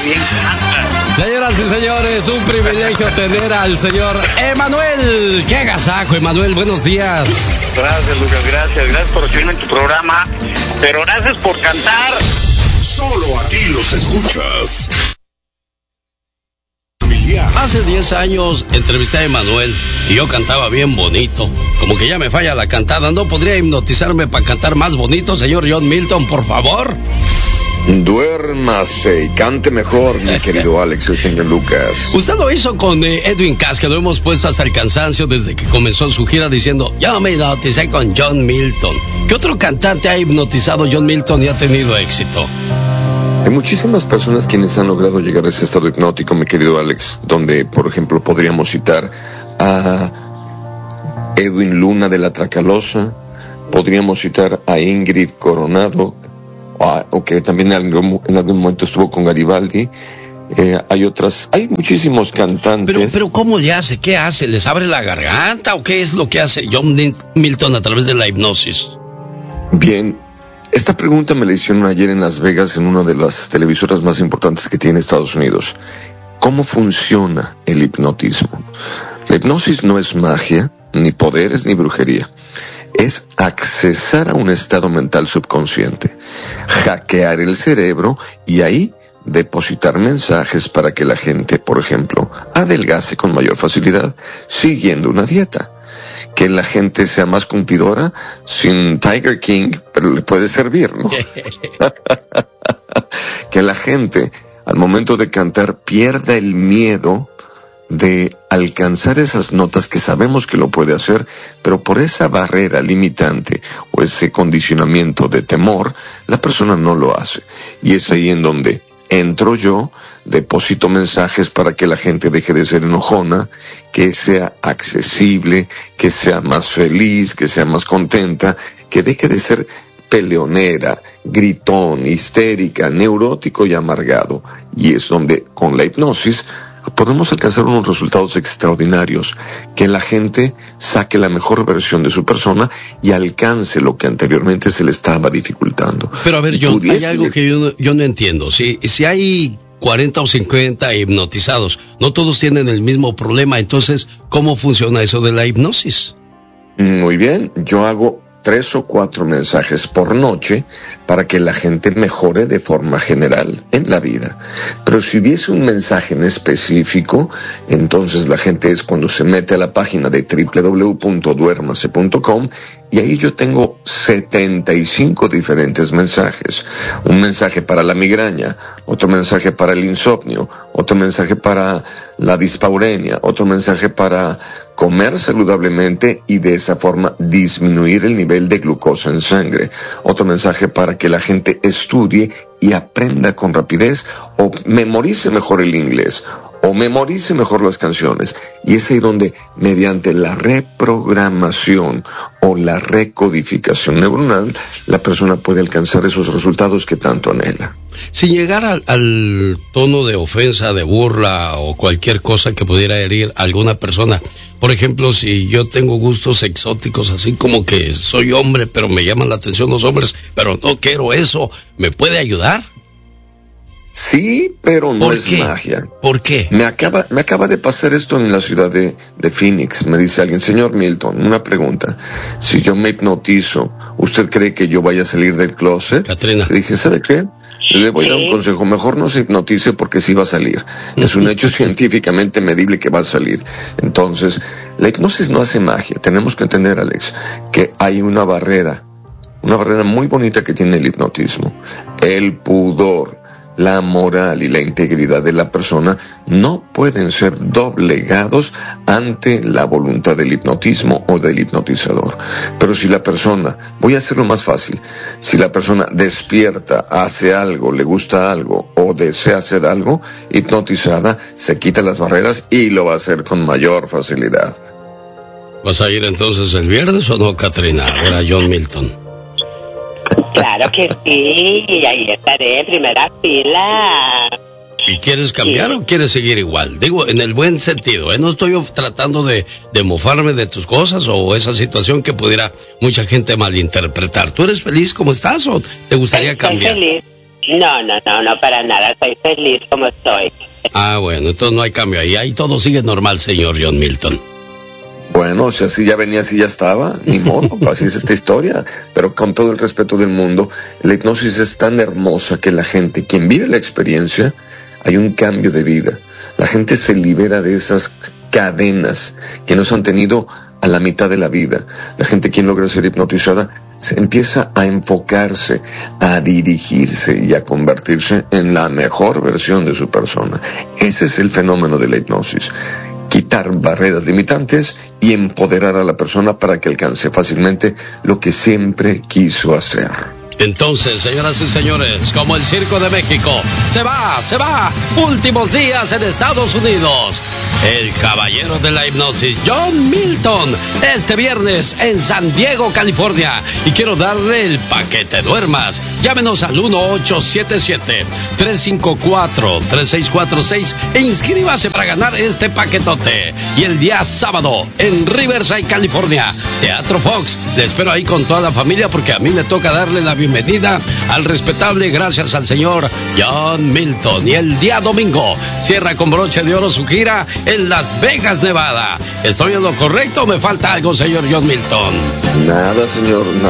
bien canta. Señoras y señores, un privilegio tener al señor Emanuel. ¡Qué agasajo, Emanuel! Buenos días. Gracias, Lucas, gracias por recibirme en tu programa, pero gracias por cantar. Solo aquí los escuchas. Hace 10 años entrevisté a Emanuel y yo cantaba bien bonito. Como que ya me falla la cantada. ¿No podría hipnotizarme para cantar más bonito, señor John Milton, por favor? Duérmase y cante mejor, mi querido Alex, el genio Lucas. Usted lo hizo con Edwin Cass, que lo hemos puesto hasta el cansancio desde que comenzó su gira diciendo, yo me hipnoticé con John Milton. ¿Qué otro cantante ha hipnotizado John Milton y ha tenido éxito? Hay muchísimas personas quienes han logrado llegar a ese estado hipnótico, mi querido Alex, donde, por ejemplo, podríamos citar a Edwin Luna de la Tracalosa, podríamos citar a Ingrid Coronado, o que también en algún momento estuvo con Garibaldi. Hay muchísimos cantantes. Pero ¿cómo le hace? ¿Qué hace? ¿Les abre la garganta o qué es lo que hace John Milton a través de la hipnosis? Bien, esta pregunta me la hicieron ayer en Las Vegas en una de las televisoras más importantes que tiene Estados Unidos. ¿Cómo funciona el hipnotismo? La hipnosis no es magia, ni poderes, ni brujería. Es accesar a un estado mental subconsciente, hackear el cerebro y ahí depositar mensajes para que la gente, por ejemplo, adelgace con mayor facilidad siguiendo una dieta. Que la gente sea más cumplidora sin Tiger King, pero le puede servir, ¿no? Que la gente, al momento de cantar, pierda el miedo de alcanzar esas notas que sabemos que lo puede hacer, pero por esa barrera limitante o ese condicionamiento de temor, la persona no lo hace. Y es ahí en donde entro yo, deposito mensajes para que la gente deje de ser enojona, que sea accesible, que sea más feliz, que sea más contenta, que deje de ser peleonera, gritón, histérica, neurótico y amargado. Y es donde, con la hipnosis, podemos alcanzar unos resultados extraordinarios, que la gente saque la mejor versión de su persona y alcance lo que anteriormente se le estaba dificultando. Pero a ver, John, hay algo que yo no entiendo. Si hay 40 o 50 hipnotizados, no todos tienen el mismo problema, entonces, ¿cómo funciona eso de la hipnosis? Muy bien, yo hago 3 o 4 mensajes por noche para que la gente mejore de forma general en la vida. Pero si hubiese un mensaje en específico, entonces la gente es cuando se mete a la página de www.duermase.com y ahí yo tengo 75 diferentes mensajes. Un mensaje para la migraña, otro mensaje para el insomnio, otro mensaje para la dispaurenia, otro mensaje para comer saludablemente y de esa forma disminuir el nivel de glucosa en sangre. Otro mensaje para que la gente estudie y aprenda con rapidez o memorice mejor el inglés o memorice mejor las canciones. Y es ahí donde, mediante la reprogramación o la recodificación neuronal, la persona puede alcanzar esos resultados que tanto anhela. Sin llegar al tono de ofensa, de burla o cualquier cosa que pudiera herir a alguna persona. Por ejemplo, si yo tengo gustos exóticos, así como que soy hombre, pero me llaman la atención los hombres, pero no quiero eso, ¿me puede ayudar? Sí, pero no es magia. ¿Por qué? Me acaba de pasar esto en la ciudad de Phoenix. Me dice alguien, señor Milton, una pregunta. Si yo me hipnotizo, ¿usted cree que yo vaya a salir del closet? Catrina. Le dije, ¿sabe qué? Le voy a dar un consejo. Mejor no se hipnotice porque sí va a salir. Es un hecho científicamente medible que va a salir. Entonces, la hipnosis no hace magia. Tenemos que entender, Alex, que hay una barrera muy bonita que tiene el hipnotismo. El pudor, la moral y la integridad de la persona no pueden ser doblegados ante la voluntad del hipnotismo o del hipnotizador. Pero si la persona, voy a hacerlo más fácil, si la persona despierta, hace algo, le gusta algo o desea hacer algo, hipnotizada, se quita las barreras y lo va a hacer con mayor facilidad. ¿Vas a ir entonces el viernes o no, Catrina? Ahora John Milton. Claro que sí, y ahí estaré en primera fila. ¿Y quieres cambiar o quieres seguir igual? Digo, en el buen sentido, ¿eh? No estoy tratando de mofarme de tus cosas o esa situación que pudiera mucha gente malinterpretar. ¿Tú eres feliz como estás o te gustaría cambiar? Feliz. No, para nada. Soy feliz como estoy. Ah, bueno, entonces no hay cambio ahí todo sigue normal, señor John Milton. Bueno, o sea, si ya venía, si ya estaba, ni modo, así es esta historia. Pero con todo el respeto del mundo, la hipnosis es tan hermosa que la gente, quien vive la experiencia, hay un cambio de vida. La gente se libera de esas cadenas que nos han tenido a la mitad de la vida. La gente, quien logra ser hipnotizada, se empieza a enfocarse, a dirigirse y a convertirse en la mejor versión de su persona. Ese es el fenómeno de la hipnosis. Quitar barreras limitantes y empoderar a la persona para que alcance fácilmente lo que siempre quiso hacer. Entonces, señoras y señores, como el Circo de México, se va, últimos días en Estados Unidos. El caballero de la hipnosis, John Milton, este viernes en San Diego, California. Y quiero darle el paquete duermas. Llámenos al 1877-354-3646 e inscríbase para ganar este paquetote. Y el día sábado, en Riverside, California, Teatro Fox. Le espero ahí con toda la familia porque a mí me toca darle la bienvenida al respetable, gracias al señor John Milton. Y el día domingo cierra con broche de oro su gira en Las Vegas, Nevada. ¿Estoy en lo correcto o me falta algo, señor John Milton? Nada, señor, nada.